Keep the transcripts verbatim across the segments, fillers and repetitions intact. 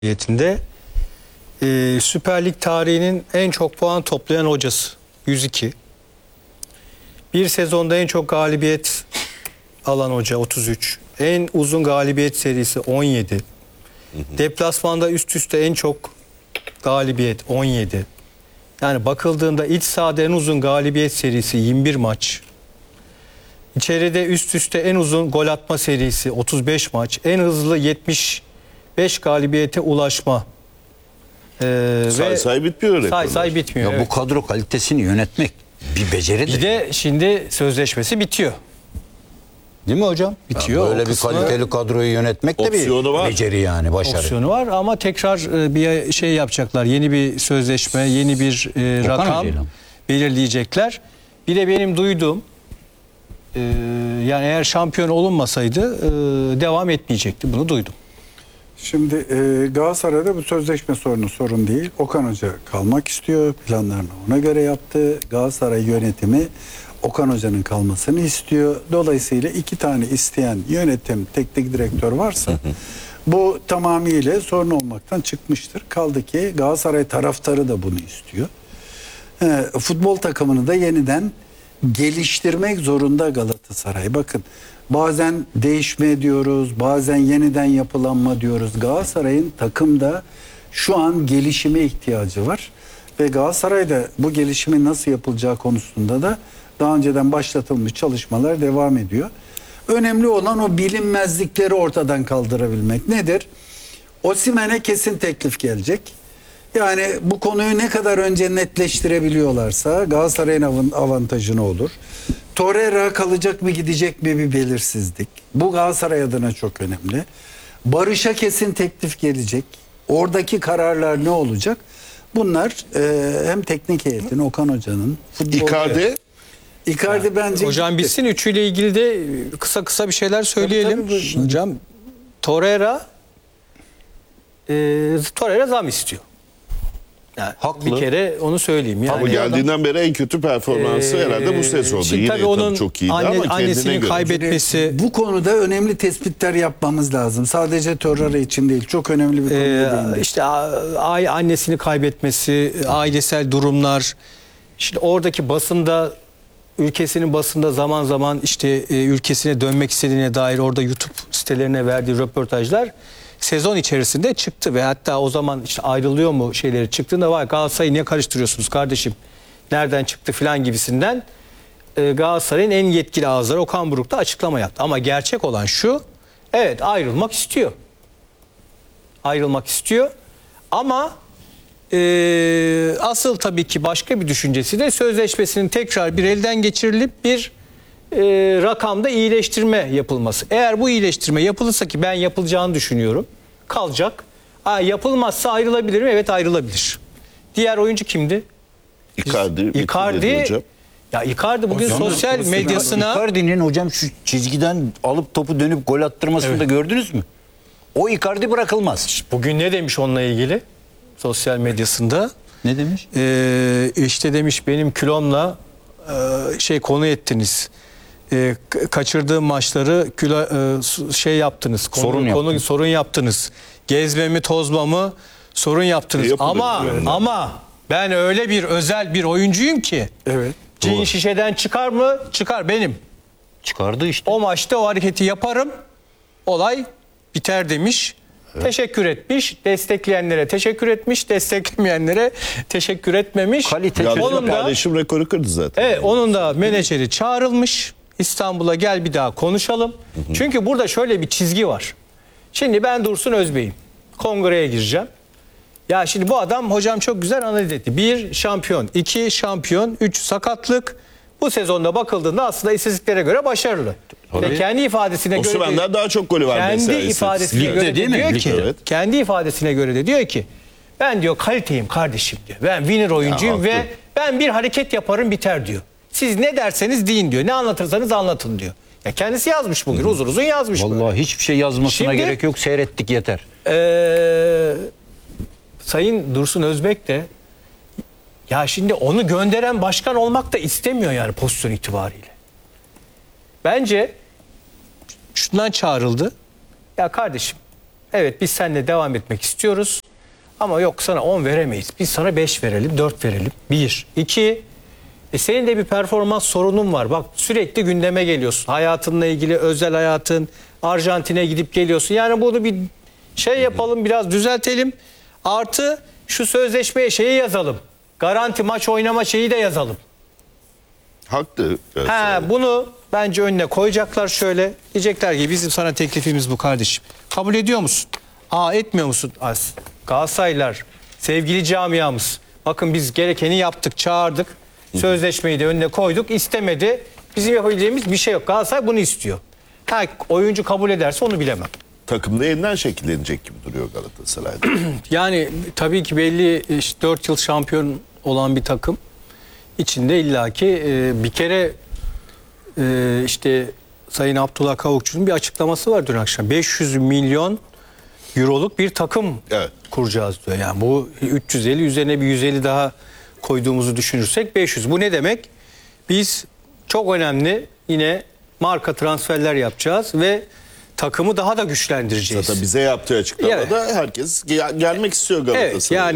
Niyetinde e, Süper Lig tarihinin en çok puan toplayan hocası yüz iki. Bir sezonda en çok galibiyet alan hoca otuz üç. En uzun galibiyet serisi on yedi. Hı hı. Deplasmanda üst üste en çok galibiyet on yedi. Yani bakıldığında iç sahada en uzun galibiyet serisi yirmi bir maç. İçeride üst üste en uzun gol atma serisi otuz beş maç. En hızlı yetmiş beş galibiyete ulaşma. Ee, say say bitmiyor. Say say bitmiyor. Ya evet. Bu kadro kalitesini yönetmek bir beceridir. Bir de şimdi sözleşmesi bitiyor. Değil mi hocam? Bitiyor. Ya böyle O bir kısmı, kaliteli kadroyu yönetmek de opsiyonu bir var. beceri yani, başarı. Opsiyonu var ama tekrar e, bir şey yapacaklar. Yeni bir sözleşme, yeni bir e, rakam Hoca'yla. belirleyecekler. Bir de benim duyduğum e, yani eğer şampiyon olunmasaydı e, devam etmeyecekti. Bunu duydum. Şimdi e, Galatasaray'da bu sözleşme sorunu sorun değil. Okan Hoca kalmak istiyor. Planlarını ona göre yaptı. Galatasaray yönetimi Okan Hoca'nın kalmasını istiyor. Dolayısıyla iki tane isteyen yönetim, teknik direktör varsa bu tamamıyla sorun olmaktan çıkmıştır. Kaldı ki Galatasaray taraftarı da bunu istiyor. E, futbol takımını da yeniden geliştirmek zorunda Galatasaray. Bakın bazen değişme diyoruz, bazen yeniden yapılanma diyoruz. Galatasaray'ın takımda şu an gelişime ihtiyacı var. Ve Galatasaray'da bu gelişimin nasıl yapılacağı konusunda da daha önceden başlatılmış çalışmalar devam ediyor. Önemli olan o bilinmezlikleri ortadan kaldırabilmek. Nedir? Osimhen'e kesin teklif gelecek. Yani bu konuyu ne kadar önce netleştirebiliyorlarsa Galatasaray'ın avantajına olur. Torreira kalacak mı gidecek mi bir belirsizlik. Bu Galatasaray adına çok önemli. Barış'a kesin teklif gelecek. Oradaki kararlar ne olacak? Bunlar e, hem teknik heyetin, Okan Hoca'nın, futbol... Icardi? Icardi yani, bence... Hocam bitsin. Üçüyle ilgili de kısa kısa bir şeyler söyleyelim. Tabii, tabii. Hocam Torreira e, Torreira zam istiyor. Yani Haklı. bir kere onu söyleyeyim. Yani Ama geldiğinden adam, beri en kötü performansı ee, herhalde bu sezonda. Şimdi Yine tabii tabii onun çok iyiydi anne, ama kendine annesini göre. kaybetmesi... Bu konuda önemli tespitler yapmamız lazım. Sadece Torreira için değil. Çok önemli bir konuya Ee, değindik. işte a- annesini kaybetmesi, ailesel durumlar. Şimdi oradaki basında, ülkesinin basında zaman zaman işte e, ülkesine dönmek istediğine dair orada YouTube sitelerine verdiği röportajlar sezon içerisinde çıktı ve hatta o zaman işte ayrılıyor mu şeyleri çıktığında var Galatasaray'ı niye karıştırıyorsunuz kardeşim? Nereden çıktı filan gibisinden e, Galatasaray'ın en yetkili ağızları Okan Buruk da açıklama yaptı. Ama gerçek olan şu, evet ayrılmak istiyor. Ayrılmak istiyor ama e, asıl tabii ki başka bir düşüncesi de sözleşmesinin tekrar bir elden geçirilip bir e, rakamda iyileştirme yapılması. Eğer bu iyileştirme yapılırsa ki ben yapılacağını düşünüyorum, kalacak. Ha, yapılmazsa ayrılabilir mi? Evet ayrılabilir. Diğer oyuncu kimdi? Icardi. Icardi. Hocam. Ya Icardi bugün Hocam, sosyal medyasına... Icardi'nin hocam şu çizgiden alıp topu dönüp gol attırmasını Evet. da gördünüz mü? O Icardi bırakılmaz. Bugün ne demiş onunla ilgili? Sosyal medyasında. Ne demiş? Ee, işte demiş benim kilomla e, şey konu ettiniz. E, kaçırdığım maçları kilo, e, şey yaptınız. Konu, Sorun konu, yaptın. sorun yaptınız. Gezmemi, tozmamı sorun yaptınız. E, ama yani. ama ben öyle bir özel bir oyuncuyum ki. Evet. Cin Doğru. şişeden çıkar mı? Çıkar benim. Çıkardı işte. O maçta o hareketi yaparım. Olay biter demiş. Evet. Teşekkür etmiş. Destekleyenlere teşekkür etmiş. Desteklemeyenlere teşekkür etmemiş. Kalite. Ya Onun da, kardeşim rekoru kırdı zaten. evet, onun da menajeri çağrılmış. İstanbul'a gel bir daha konuşalım. Hı hı. Çünkü burada şöyle bir çizgi var. Şimdi ben Dursun Özbey'im. Kongreye gireceğim. Ya şimdi bu adam hocam çok güzel analiz etti. Bir şampiyon, iki şampiyon, üç sakatlık. Bu sezonda bakıldığında aslında istatistiklere göre başarılı. Ve kendi ifadesine göre Osimhen'den daha çok golü var kendi mesela. ifadesine Ligde göre de değil mi? diyor Ligde, ki, evet. kendi ifadesine göre de diyor ki ben diyor kaliteyim kardeşim diyor. Ben winner oyuncuyum Ya, ve haklı. ben bir hareket yaparım biter diyor. Siz ne derseniz deyin diyor. Ne anlatırsanız anlatın diyor. Ya kendisi yazmış bugün. Hı. Uzun uzun yazmış. Vallahi böyle. hiçbir şey yazmasına Şimdi, gerek yok. Seyrettik yeter. Ee, Sayın Dursun Özbek de ya şimdi onu gönderen başkan olmak da istemiyor yani pozisyon itibariyle. Bence şundan çağrıldı. Ya kardeşim evet biz seninle devam etmek istiyoruz ama yok sana on veremeyiz. Biz sana beş verelim, dört verelim. Bir. İki, e senin de bir performans sorunun var. Bak sürekli gündeme geliyorsun. Hayatınla ilgili, özel hayatın, Arjantin'e gidip geliyorsun. Yani bunu bir şey yapalım, biraz düzeltelim. Artı şu sözleşmeye şeyi yazalım. Garanti maç oynama şeyi de yazalım. Haklı. Ha, bunu bence önüne koyacaklar şöyle. Diyecekler ki bizim sana teklifimiz bu kardeşim. Kabul ediyor musun? Aa, etmiyor musun? Az. Galatasaraylılar, sevgili camiamız. Bakın biz gerekeni yaptık, çağırdık. Sözleşmeyi de önüne koyduk. İstemedi. Bizim yapabileceğimiz bir şey yok. Galatasaray bunu istiyor. Ha, oyuncu kabul ederse onu bilemem. Takımda yeniden şekillenecek gibi duruyor Galatasaray'da. Yani tabii ki belli işte dört yıl şampiyon olan bir takım içinde illaki e, bir kere e, işte Sayın Abdullah Kavukçu'nun bir açıklaması var dün akşam. beş yüz milyon euroluk bir takım Evet. kuracağız diyor. Yani bu üç yüz elli üzerine bir yüz elli daha koyduğumuzu düşünürsek beş yüz. Bu ne demek? Biz çok önemli yine marka transferler yapacağız ve takımı daha da güçlendireceğiz. Zaten bize yaptığı açıklamada herkes gel- gelmek istiyor Galatasaray'a. Evet, yani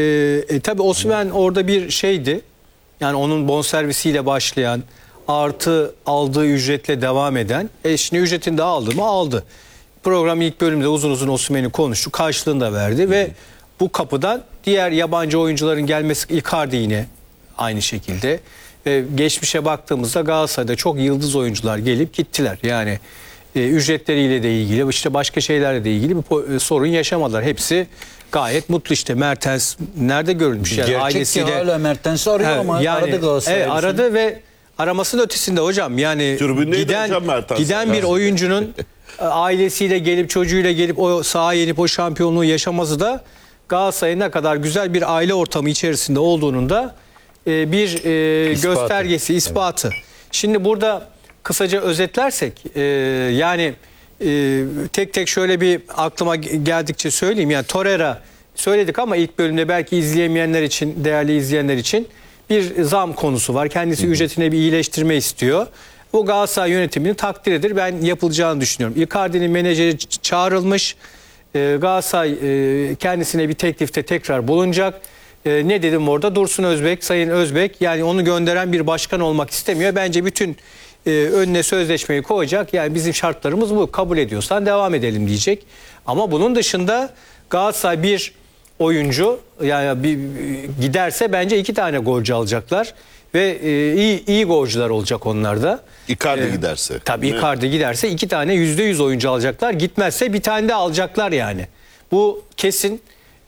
e, e, tabii Osimhen orada bir şeydi. Yani onun bonservisiyle başlayan, artı aldığı ücretle devam eden. E şimdi ücretini de aldı mı? Aldı. Program ilk bölümde uzun uzun Osimhen'i konuştu. Karşılığını da verdi ve bu kapıdan diğer yabancı oyuncuların gelmesi, Icardi yine aynı şekilde. Ve geçmişe baktığımızda Galatasaray'da çok yıldız oyuncular gelip gittiler. Yani e, ücretleriyle de ilgili, işte başka şeylerle de ilgili bir po- e, sorun yaşamadılar. Hepsi gayet mutlu işte. Mertens nerede görülmüş? Yani Gerçek ailesiyle. ki hala Mertens'i arıyor Ha, ama yani, aradı Galatasaray. evet, aradı ve aramasının ötesinde hocam yani Tribündeydi giden hocam Mertens. giden bir oyuncunun ailesiyle gelip çocuğuyla gelip o sahaya inip o şampiyonluğu yaşaması da Galatasaray'ın ne kadar güzel bir aile ortamı içerisinde olduğunun da e, bir e, İspatı. göstergesi, ispatı. Şimdi burada kısaca özetlersek e, yani e, tek tek şöyle bir aklıma geldikçe söyleyeyim. Yani Torreira söyledik ama ilk bölümde belki izleyemeyenler için, değerli izleyenler için bir zam konusu var. Kendisi ücretine bir iyileştirme istiyor. Bu Galatasaray yönetiminin takdiridir. Ben yapılacağını düşünüyorum. Icardi'nin menajeri çağrılmış. Ee, Galatasaray e, kendisine bir teklifte tekrar bulunacak. E, ne dedim orada? Dursun Özbek, Sayın Özbek yani onu gönderen bir başkan olmak istemiyor. Bence bütün e, önüne sözleşmeyi koyacak. Yani bizim şartlarımız bu. Kabul ediyorsan devam edelim diyecek. Ama bunun dışında Galatasaray bir oyuncu yani bir giderse bence iki tane golcü alacaklar ve e, iyi iyi golcüler olacak onlar da. Icardi Ee, giderse. Tabii Değil mi? Icardi giderse iki tane yüzde yüz oyuncu alacaklar. Gitmezse bir tane de alacaklar yani. Bu kesin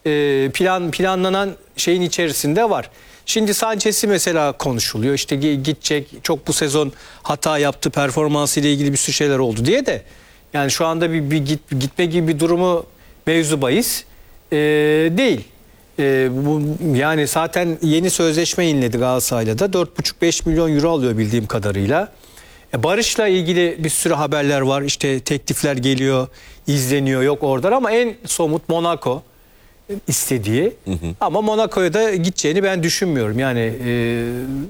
e, plan planlanan şeyin içerisinde var. Şimdi Sanchez'i mesela konuşuluyor. İşte gidecek, çok bu sezon hata yaptı, performansı ile ilgili bir sürü şeyler oldu diye de. Yani şu anda bir, bir git, gitme gibi bir durumu mevzu bahis e, değil. E, bu, yani zaten yeni sözleşme inledi Galatasaray'la da dört buçuk beş milyon euro alıyor bildiğim kadarıyla. E, Barış'la ilgili bir sürü haberler var. İşte teklifler geliyor, izleniyor yok oradan ama en somut Monaco istediği. Hı hı. Ama Monaco'ya da gideceğini ben düşünmüyorum. Yani e,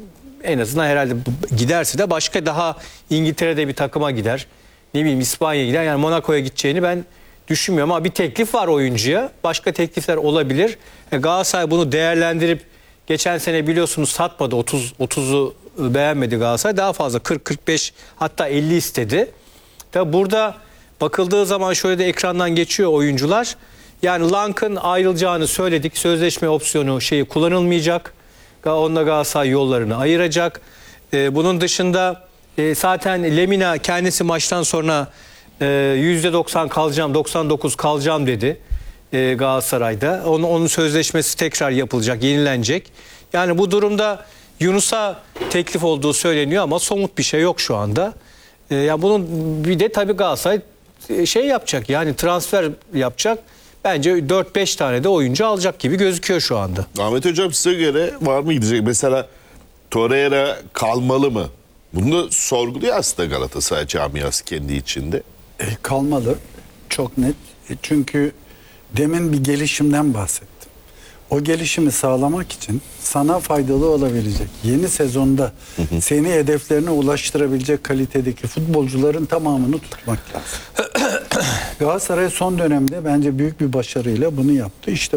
en azından herhalde giderse de başka daha İngiltere'de bir takıma gider. Ne bileyim İspanya'ya gider. Yani Monaco'ya gideceğini ben düşünmüyorum ama bir teklif var oyuncuya. Başka teklifler olabilir. E, Galatasaray bunu değerlendirip geçen sene biliyorsunuz satmadı. otuz otuzu beğenmedi Galatasaray. Daha fazla kırk kırk beş hatta elli istedi. Tabi burada bakıldığı zaman şöyle de ekrandan geçiyor oyuncular. Yani Lank'ın ayrılacağını söyledik. Sözleşme opsiyonu şeyi kullanılmayacak. Onunla Galatasaray yollarını ayıracak. Ee, bunun dışında e, zaten Lemina kendisi maçtan sonra e, yüzde doksan kalacağım, doksan dokuz kalacağım dedi e, Galatasaray'da. Onun, onun sözleşmesi tekrar yapılacak, yenilenecek. Yani bu durumda Yunus'a teklif olduğu söyleniyor ama somut bir şey yok şu anda. E, yani bunun bir de tabii Galatasaray şey yapacak, yani transfer yapacak. Bence dört beş tane de oyuncu alacak gibi gözüküyor şu anda. Ahmet Hocam size göre var mı gidecek? Mesela Torreira kalmalı mı? Bunu da sorguluyor aslında Galatasaray camiası kendi içinde. E, kalmalı. Çok net. E, çünkü demin bir gelişimden bahsettim. o gelişimi sağlamak için sana faydalı olabilecek, yeni sezonda seni hedeflerine ulaştırabilecek kalitedeki futbolcuların tamamını tutmak lazım. Galatasaray son dönemde bence büyük bir başarıyla bunu yaptı. İşte